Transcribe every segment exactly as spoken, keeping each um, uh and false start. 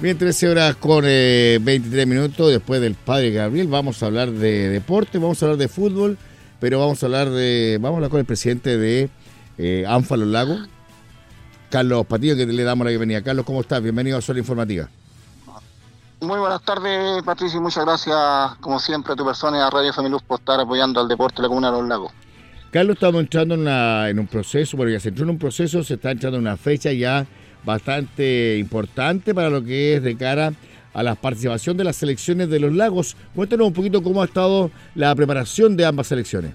Bien, trece horas con eh, veintitrés minutos después del padre Gabriel. Vamos a hablar de deporte, vamos a hablar de fútbol, pero vamos a hablar de, vamos a hablar con el presidente de eh, ANFA Los Lagos, Carlos Patillo, que le damos la bienvenida. Carlos, ¿cómo estás? Bienvenido a Zona Informativa. Muy buenas tardes, Patricio, y muchas gracias, como siempre, a tu persona y a Radio Femiluz por estar apoyando al deporte de la Comuna de Los Lagos. Carlos, estamos entrando en, una, en un proceso, bueno, ya se entró en un proceso, se está entrando en una fecha ya bastante importante para lo que es de cara a la participación de las selecciones de Los Lagos. Cuéntanos un poquito cómo ha estado la preparación de ambas selecciones.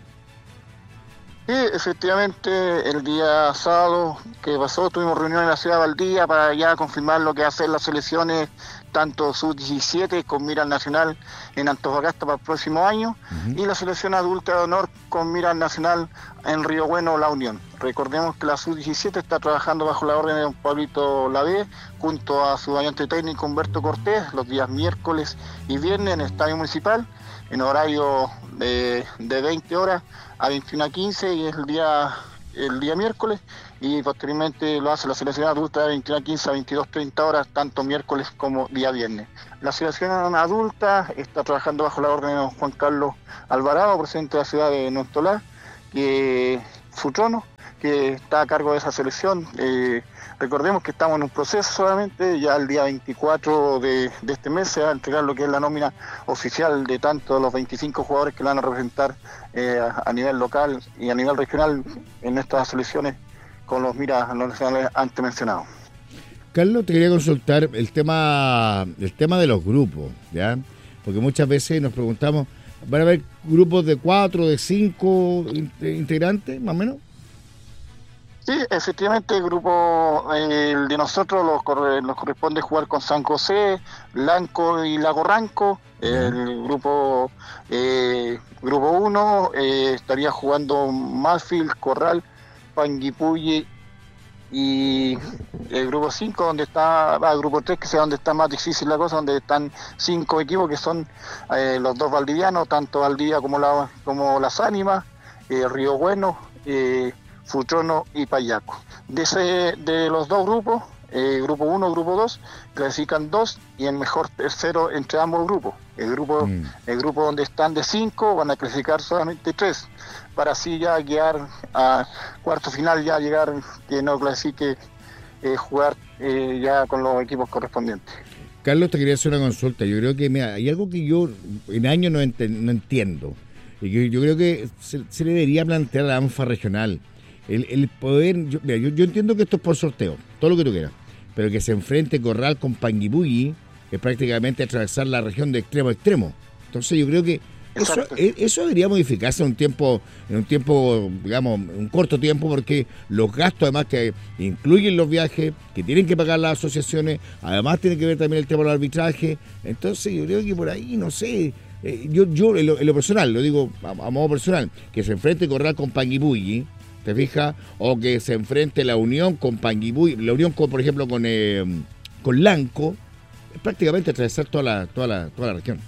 Sí, efectivamente, el día sábado que pasó tuvimos reunión en la ciudad de Valdivia para ya confirmar lo que hacen las selecciones, tanto sub diecisiete con mira al nacional en Antofagasta para el próximo año, uh-huh. y la selección adulta de honor con mira al nacional en Río Bueno, La Unión. Recordemos que la sub diecisiete está trabajando bajo la orden de don Pablito Lavé, junto a su ayudante técnico Humberto Cortés, los días miércoles y viernes en el Estadio Municipal, en horario de, de veinte horas a veintiuna a quince, y es el día el día miércoles, y posteriormente lo hace la selección adulta de veintiuna a quince a veintidós treinta horas, tanto miércoles como día viernes. La selección adulta está trabajando bajo la orden de don Juan Carlos Alvarado, presidente de la ciudad de Nontolá, que Futrono, que está a cargo de esa selección. Eh, recordemos que estamos en un proceso solamente, ya el día veinticuatro de, de este mes se va a entregar lo que es la nómina oficial de tanto los veinticinco jugadores que la van a representar eh, a, a nivel local y a nivel regional en estas selecciones con los miras los nacionales antes mencionados. Carlos, te quería consultar el tema, el tema de los grupos, ¿ya? Porque muchas veces nos preguntamos, ¿van a haber grupos de cuatro, de cinco integrantes, más o menos? Sí, efectivamente el grupo, eh, el de nosotros los, corre, nos corresponde jugar con San José, Lanco y Lago Ranco. El grupo eh, grupo uno eh, estaría jugando Malfield, Corral, Panguipulli, y el grupo cinco donde está, ah, el grupo tres que sea donde está más difícil la cosa, donde están cinco equipos que son eh, los dos valdivianos, tanto Valdivia como, la, como Las Ánimas, eh, Río Bueno, eh, Futrono y Payaco. De ese, de los dos grupos, eh, grupo uno, grupo dos, clasifican dos y el mejor tercero entre ambos grupos. El grupo, mm. el grupo donde están de cinco van a clasificar solamente tres, para así ya llegar a cuarto final, ya llegar, que no clasifique, eh, jugar eh, ya con los equipos correspondientes. Carlos, te quería hacer una consulta. Yo creo que mira, hay algo que yo en años no, ent- no entiendo, y que yo creo que se, se le debería plantear a la ANFA regional. El, el poder, yo, mira, yo, yo entiendo que esto es por sorteo, todo lo que tú quieras, pero que se enfrente Corral con Panguipulli es prácticamente atravesar la región de extremo a extremo. Entonces yo creo que eso, eso debería modificarse en un tiempo, en un tiempo, digamos, un corto tiempo, porque los gastos además que incluyen los viajes, que tienen que pagar las asociaciones, además tiene que ver también el tema del arbitraje. Entonces yo creo que por ahí, no sé, eh, yo, yo en lo, en lo personal, lo digo a, a modo personal, que se enfrente Corral con Panguipulli, ¿te fijas? O que se enfrente la Unión con Panguipulli, la Unión con, por ejemplo, con eh, con Lanco, es prácticamente atravesar toda la, toda la, toda la región.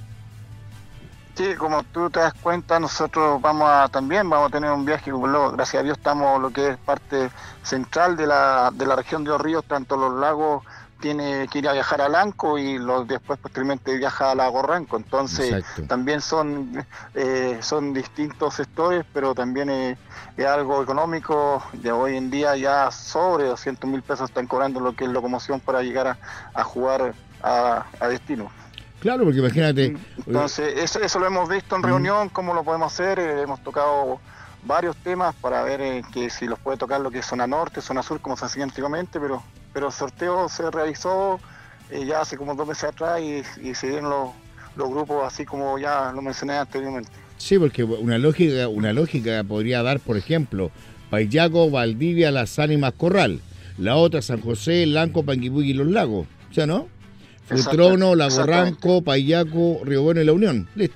Sí, como tú te das cuenta, nosotros vamos a también vamos a tener un viaje, gracias a Dios estamos lo que es parte central de la, de la región de los ríos, tanto Los Lagos tiene que ir a viajar a Lanco y los después posteriormente viaja a Lago Ranco, entonces exacto. También son eh, son distintos sectores, pero también es, es algo económico. De hoy en día ya sobre doscientos mil pesos están cobrando lo que es locomoción para llegar a, a jugar a, a destino. Claro, porque imagínate. Entonces eso, eso lo hemos visto en reunión, mm. cómo lo podemos hacer, eh, hemos tocado varios temas para ver eh, que si los puede tocar lo que es zona norte, zona sur, como se hacía antiguamente, pero pero el sorteo se realizó eh, ya hace como dos meses atrás y, y se dieron los, los grupos así como ya lo mencioné anteriormente. Sí, porque una lógica una lógica podría dar, por ejemplo, Payaco, Valdivia, Las Ánimas, Corral. La otra, San José, Lanco, Panguipulli y Los Lagos. ¿O sea, no? Futrono, Lago Ranco, Payaco, Río Bueno y La Unión. Listo.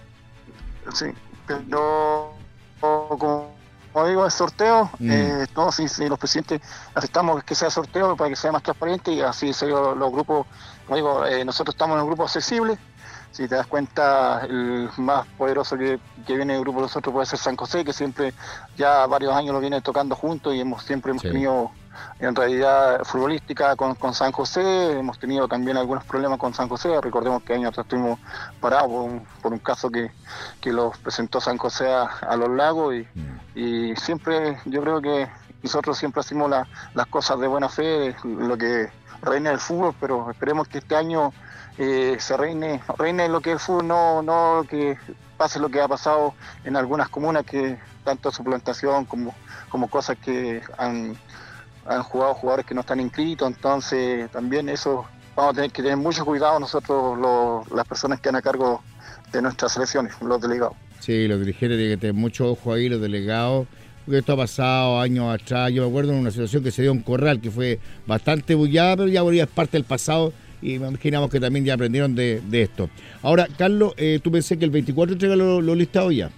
Sí, pero como... Como digo, el sorteo, mm. eh, todos si, si los presidentes aceptamos que sea sorteo para que sea más transparente y así se los, los grupos, como digo, eh, nosotros estamos en un grupo accesible. Si te das cuenta, el más poderoso que, que viene del grupo de nosotros puede ser San José, que siempre ya varios años lo viene tocando juntos y hemos siempre hemos sí. tenido en realidad futbolística con, con San José. Hemos tenido también algunos problemas con San José. Recordemos que años atrás estuvimos parados por un, por un caso que, que los presentó San José a, a Los Lagos y, y siempre yo creo que nosotros siempre hacemos la, las cosas de buena fe, lo que reina el fútbol, pero esperemos que este año eh, se reine, reine lo que es el fútbol, no, no que pase lo que ha pasado en algunas comunas, que tanto suplantación como, como cosas que han, han jugado jugadores que no están inscritos. Entonces también eso vamos a tener que tener mucho cuidado nosotros, los, las personas que están a cargo de nuestras selecciones, los delegados. Sí, los dirigentes tienen que tener mucho ojo ahí, los delegados, porque esto ha pasado años atrás. Yo me acuerdo en una situación que se dio en Corral, que fue bastante bullada, pero ya volvía, es parte del pasado, y me imaginamos que también ya aprendieron de, de esto. Ahora, Carlos, eh, tú pensé que el veinticuatro entrega los lo listados ya.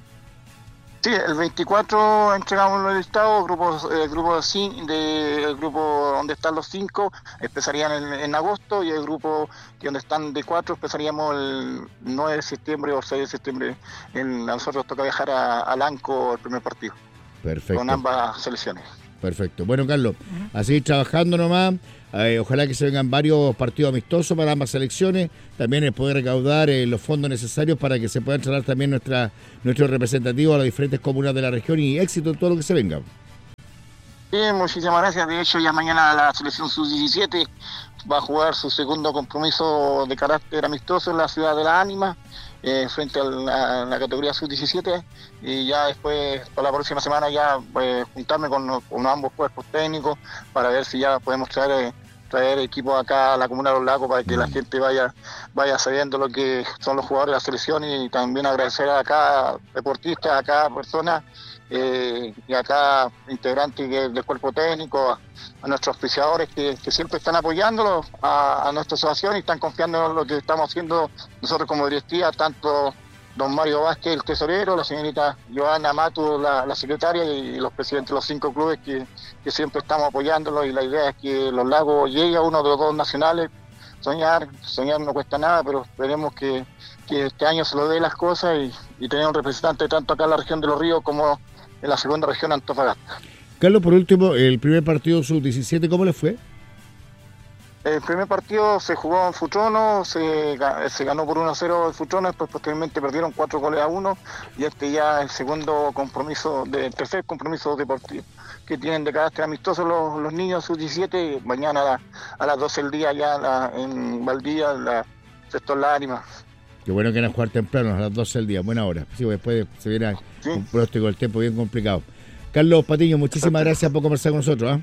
Sí, el veinticuatro entregamos los listados, grupos, el grupo de, de el grupo donde están los cinco empezarían en, en agosto, y el grupo que donde están de cuatro empezaríamos el nueve de septiembre o seis de septiembre. En, a nosotros toca viajar a, a Lanco el primer partido. Perfecto. Con ambas selecciones. Perfecto. Bueno, Carlos, a seguir trabajando nomás. Eh, ojalá que se vengan varios partidos amistosos para ambas selecciones. También el poder recaudar eh, los fondos necesarios para que se puedan tratar también nuestra, nuestros representativos a las diferentes comunas de la región, y éxito en todo lo que se venga. Sí, muchísimas gracias. De hecho, ya mañana la selección sub diecisiete va a jugar su segundo compromiso de carácter amistoso en la ciudad de La Ánima, eh, frente a la, a la categoría sub diecisiete, y ya después, para la próxima semana, ya eh, juntarme con, con ambos cuerpos técnicos para ver si ya podemos traer eh, traer equipos acá a la comuna de Los Lagos, para que la gente vaya vaya sabiendo lo que son los jugadores de la selección, y también agradecer a cada deportista, a cada persona eh, y a cada integrante del cuerpo técnico, a, a nuestros auspiciadores que, que siempre están apoyándolo, a, a nuestra asociación, y están confiando en lo que estamos haciendo nosotros como directiva, tanto don Mario Vázquez, el tesorero, la señorita Joana Matu, la, la secretaria, y los presidentes de los cinco clubes que, que siempre estamos apoyándolo, y la idea es que Los Lagos llegue a uno de los dos nacionales. Soñar, soñar no cuesta nada, pero esperemos que, que este año se lo dé las cosas, y, y tener un representante tanto acá en la región de Los Ríos como en la segunda región, Antofagasta. Carlos, por último, el primer partido sub diecisiete, ¿cómo le fue? El primer partido se jugó en Futrono, se, se ganó por uno a cero el Futrono, después posteriormente perdieron cuatro goles a uno, y este ya es el segundo compromiso, de, el tercer compromiso deportivo que tienen de carácter amistoso los, los niños sub diecisiete. Mañana a, la, a las doce del día ya la, en Valdivia, la sector La Ánima. Qué bueno que van a jugar temprano, a las doce del día, buena hora. Sí, después se viene ¿Sí? un pronóstico del tiempo bien complicado. Carlos Patiño, muchísimas Perfecto. gracias por conversar con nosotros. ¿eh?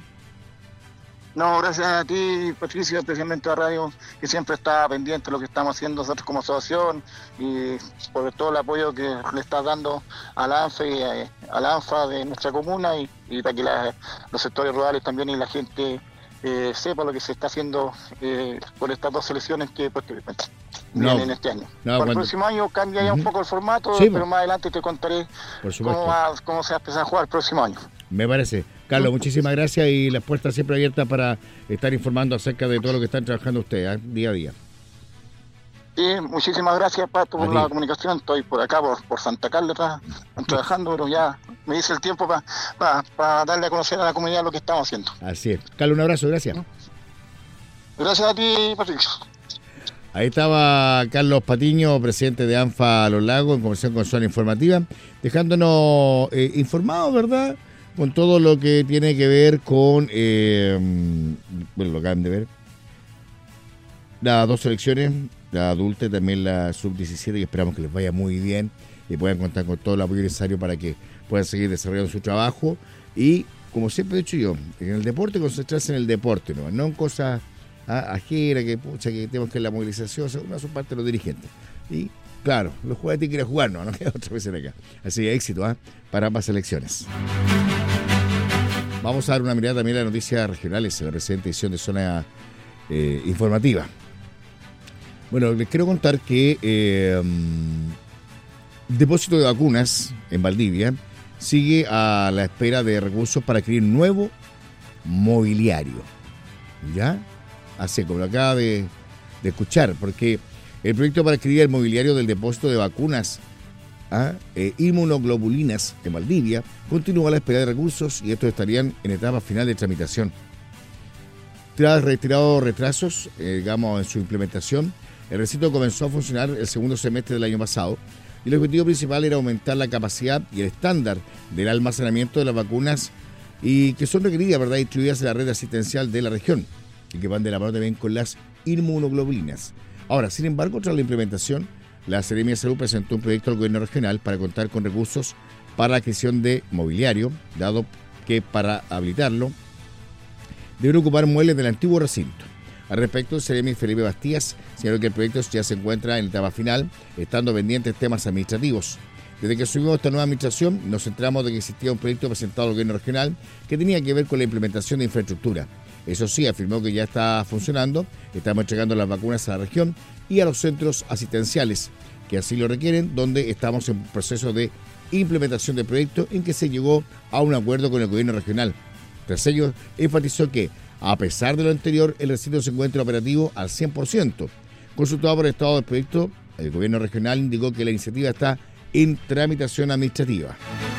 No, gracias a ti, Patricio, especialmente a Radio, que siempre está pendiente de lo que estamos haciendo nosotros como asociación, y por todo el apoyo que le estás dando a la ANFA y a, a la ANFA de nuestra comuna, y, y para que la, los sectores rurales también y la gente eh, sepa lo que se está haciendo eh, por estas dos selecciones que pues, no, vienen este año. No, por cuando... el próximo año cambia ya uh-huh. un poco el formato, sí, pero más adelante te contaré cómo, va, cómo se va a empezar a jugar el próximo año. Me parece. Carlos, muchísimas gracias, y las puertas siempre abiertas para estar informando acerca de todo lo que están trabajando ustedes, ¿eh? día a día. Sí, muchísimas gracias, Pato, por la comunicación. Estoy por acá, por, por Santa Carla, trabajando, pero ya me dice el tiempo para pa, pa darle a conocer a la comunidad lo que estamos haciendo. Así es. Carlos, un abrazo, gracias. Gracias a ti, Patricio. Ahí estaba Carlos Patiño, presidente de ANFA Los Lagos, en conversación con Zona Informativa, dejándonos eh, informados, ¿verdad?, con todo lo que tiene que ver con, eh, bueno, lo acaban de ver, las dos selecciones, la adulta y también la sub diecisiete, y esperamos que les vaya muy bien y puedan contar con todo el apoyo necesario para que puedan seguir desarrollando su trabajo, y, como siempre he dicho yo, en el deporte concentrarse en el deporte, no, no en cosas ajenas, que pucha, que tenemos que la movilización, una son parte de los dirigentes. Y claro, los jugadores tienen que ir a jugar, no, no queda otra vez en acá. Así que éxito ¿eh? para ambas selecciones. Vamos a dar una mirada también a las noticias regionales en la presente edición de Zona eh, Informativa. Bueno, les quiero contar que eh, um, depósito de vacunas en Valdivia sigue a la espera de recursos para adquirir nuevo mobiliario. ¿Ya? Así como lo acaba de, de escuchar, porque el proyecto para adquirir el mobiliario del depósito de vacunas ¿ah? eh, inmunoglobulinas en Valdivia, continúa la espera de recursos y estos estarían en etapa final de tramitación. Tras retirados retrasos, eh, digamos, en su implementación, el recinto comenzó a funcionar el segundo semestre del año pasado y el objetivo principal era aumentar la capacidad y el estándar del almacenamiento de las vacunas y que son requeridas, ¿verdad?, distribuidas en la red asistencial de la región y que van de la mano también con las inmunoglobulinas. Ahora, sin embargo, tras la implementación, la Seremia de Salud presentó un proyecto al gobierno regional para contar con recursos para la adquisición de mobiliario, dado que para habilitarlo deben ocupar muebles del antiguo recinto. Al respecto, el Seremi Felipe Bastías señaló que el proyecto ya se encuentra en etapa final, estando pendientes temas administrativos. Desde que asumimos esta nueva administración, nos centramos de que existía un proyecto presentado al gobierno regional que tenía que ver con la implementación de infraestructura. Eso sí, afirmó que ya está funcionando, estamos entregando las vacunas a la región y a los centros asistenciales, que así lo requieren, donde estamos en proceso de implementación del proyecto en que se llegó a un acuerdo con el gobierno regional. Tras ello, enfatizó que, a pesar de lo anterior, el recinto se encuentra operativo al cien por ciento. Consultado por el estado del proyecto, el gobierno regional indicó que la iniciativa está en tramitación administrativa.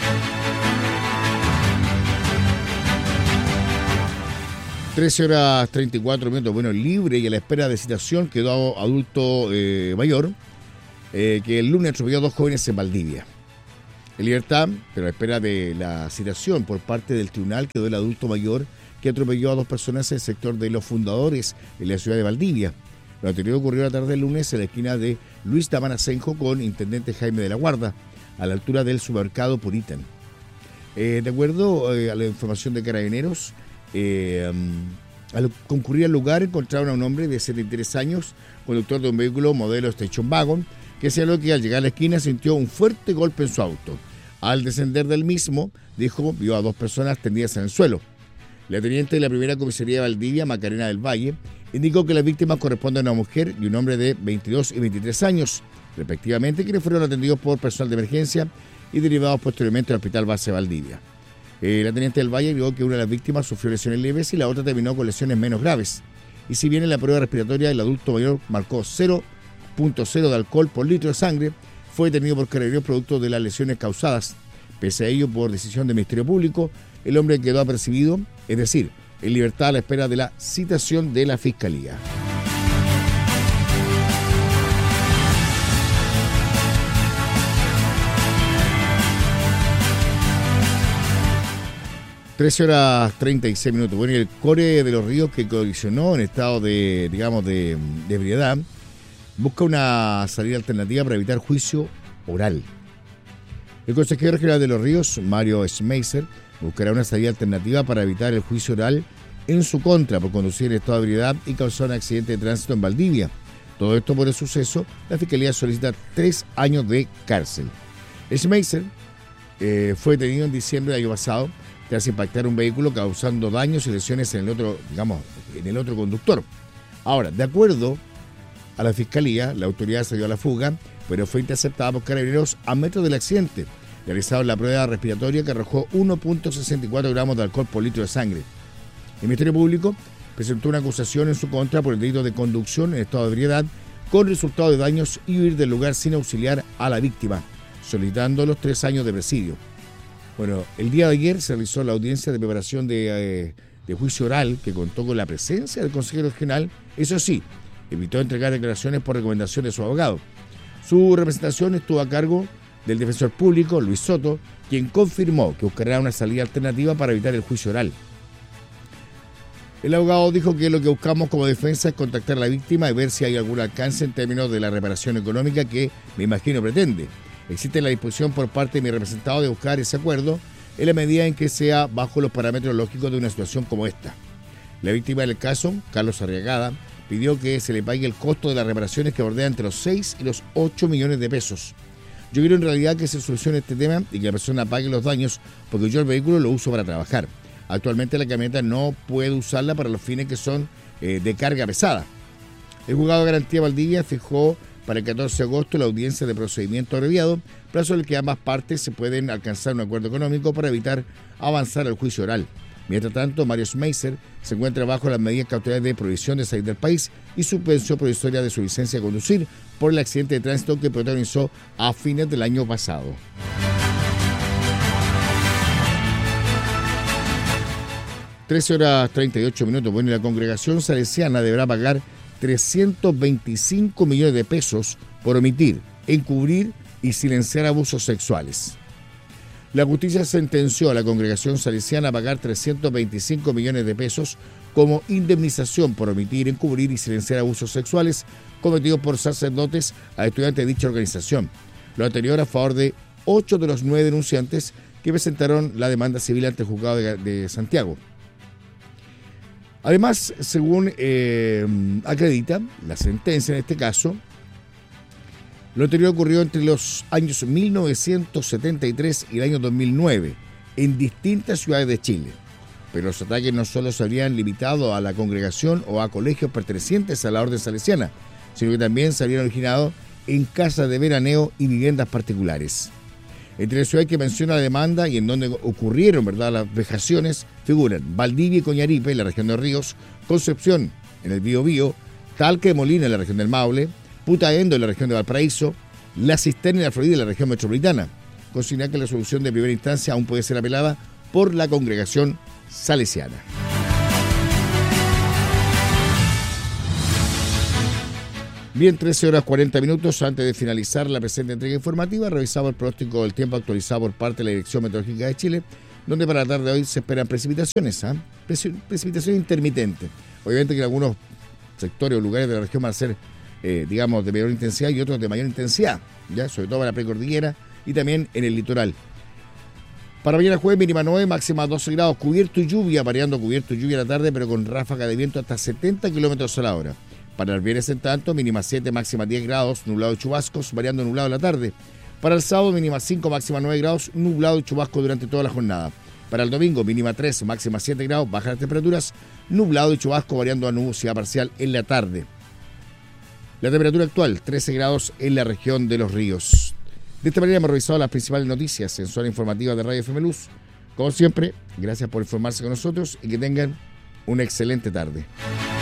trece horas treinta y cuatro minutos, bueno, libre y a la espera de citación quedó adulto eh, mayor, eh, que el lunes atropelló a dos jóvenes en Valdivia. En libertad, pero a la espera de la citación por parte del tribunal, quedó el adulto mayor que atropelló a dos personas en el sector de Los Fundadores, en la ciudad de Valdivia. Lo anterior ocurrió la tarde del lunes en la esquina de Luis Tamana Senjo con Intendente Jaime de la Guarda, a la altura del supermercado Puritan. Eh, de acuerdo eh, a la información de Carabineros, eh, um, al concurrir al lugar encontraron a un hombre de setenta y tres años, conductor de un vehículo modelo Station Wagon, que señaló que al llegar a la esquina sintió un fuerte golpe en su auto. Al descender del mismo, dijo, vio a dos personas tendidas en el suelo. La teniente de la primera comisaría de Valdivia, Macarena del Valle, indicó que las víctimas corresponden a una mujer y un hombre de veintidós y veintitrés años, respectivamente, quienes fueron atendidos por personal de emergencia y derivados posteriormente al Hospital Base Valdivia. Eh, la teniente del Valle agregó que una de las víctimas sufrió lesiones leves y la otra terminó con lesiones menos graves. Y si bien en la prueba respiratoria el adulto mayor marcó cero punto cero de alcohol por litro de sangre, fue detenido por Carabineros producto de las lesiones causadas. Pese a ello, por decisión del Ministerio Público, el hombre quedó apercibido, es decir, en libertad a la espera de la citación de la Fiscalía. trece horas treinta y seis minutos. Bueno, y el Core de los Ríos, que colisionó en estado de, digamos, de, de ebriedad, busca una salida alternativa para evitar juicio oral. El consejero regional de Los Ríos, Mario Schmeiser, buscará una salida alternativa para evitar el juicio oral en su contra por conducir en estado de ebriedad y causar un accidente de tránsito en Valdivia. Todo esto por el suceso, la Fiscalía solicita tres años de cárcel. Schmeiser eh, fue detenido en diciembre del año pasado tras impactar un vehículo causando daños y lesiones en el otro, digamos, en el otro conductor. Ahora, de acuerdo a la Fiscalía, la autoridad salió a la fuga, pero fue interceptada por Carabineros a metros del accidente. Realizaron la prueba respiratoria que arrojó uno punto sesenta y cuatro gramos de alcohol por litro de sangre. El Ministerio Público presentó una acusación en su contra por el delito de conducción en estado de ebriedad con resultado de daños y huir del lugar sin auxiliar a la víctima, solicitando los tres años de presidio. Bueno, el día de ayer se realizó la audiencia de preparación de, eh, de juicio oral que contó con la presencia del consejero regional. Eso sí, evitó entregar declaraciones por recomendación de su abogado. Su representación estuvo a cargo del defensor público, Luis Soto, quien confirmó que buscará una salida alternativa para evitar el juicio oral. El abogado dijo que lo que buscamos como defensa es contactar a la víctima y ver si hay algún alcance en términos de la reparación económica que, me imagino, pretende. Existe la disposición por parte de mi representado de buscar ese acuerdo en la medida en que sea bajo los parámetros lógicos de una situación como esta. La víctima del caso, Carlos Arriagada, pidió que se le pague el costo de las reparaciones que bordea entre los seis y los ocho millones de pesos. Yo quiero en realidad que se solucione este tema y que la persona pague los daños porque yo el vehículo lo uso para trabajar. Actualmente la camioneta no puede usarla para los fines que son eh, de carga pesada. El juzgado de garantía Valdivia fijó para el catorce de agosto la audiencia de procedimiento abreviado, plazo en el que ambas partes se pueden alcanzar un acuerdo económico para evitar avanzar al juicio oral. Mientras tanto, Mario Schmeisser se encuentra bajo las medidas cautelares de prohibición de salir del país y suspensión provisoria de su licencia de conducir por el accidente de tránsito que protagonizó a fines del año pasado. trece horas treinta y ocho minutos. Bueno, y la congregación salesiana deberá pagar trescientos veinticinco millones de pesos por omitir, encubrir y silenciar abusos sexuales. La justicia sentenció a la congregación salesiana a pagar trescientos veinticinco millones de pesos como indemnización por omitir, encubrir y silenciar abusos sexuales cometidos por sacerdotes a estudiantes de dicha organización. Lo anterior a favor de ocho de los nueve denunciantes que presentaron la demanda civil ante el juzgado de, de Santiago. Además, según eh, acredita la sentencia en este caso, lo anterior ocurrió entre los años mil novecientos setenta y tres y el año dos mil nueve en distintas ciudades de Chile. Pero los ataques no solo se habrían limitado a la congregación o a colegios pertenecientes a la orden salesiana, sino que también se habrían originado en casas de veraneo y viviendas particulares. Entre las ciudades que menciona la demanda y en donde ocurrieron, ¿verdad?, las vejaciones figuran Valdivia y Coñaripe en la región de Ríos, Concepción en el Biobío, Talca de Molina en la región del Maule, Putaendo en la región de Valparaíso, La Cisterna en la Florida en la región metropolitana. Consigna que la solución de primera instancia aún puede ser apelada por la congregación salesiana. Bien, trece horas cuarenta minutos. Antes de finalizar la presente entrega informativa, revisamos el pronóstico del tiempo actualizado por parte de la Dirección Meteorológica de Chile, donde para la tarde de hoy se esperan precipitaciones, ¿eh? precipitaciones intermitentes. Obviamente que en algunos sectores o lugares de la región van a ser, eh, digamos, de menor intensidad y otros de mayor intensidad, ya sobre todo para la precordillera y también en el litoral. Para mañana jueves, mínima nueve, máxima doce grados, cubierto y lluvia, variando cubierto y lluvia a la tarde, pero con ráfaga de viento hasta setenta kilómetros a la hora. Para el viernes, en tanto, mínima siete, máxima diez grados, nublado y chubascos, variando nublado en la tarde. Para el sábado, mínima cinco, máxima nueve grados, nublado y chubasco durante toda la jornada. Para el domingo, mínima tres, máxima siete grados, bajas las temperaturas, nublado y chubasco, variando a nubosidad parcial en la tarde. La temperatura actual, trece grados en la región de Los Ríos. De esta manera hemos revisado las principales noticias en zona informativa de Radio F M Luz. Como siempre, gracias por informarse con nosotros y que tengan una excelente tarde.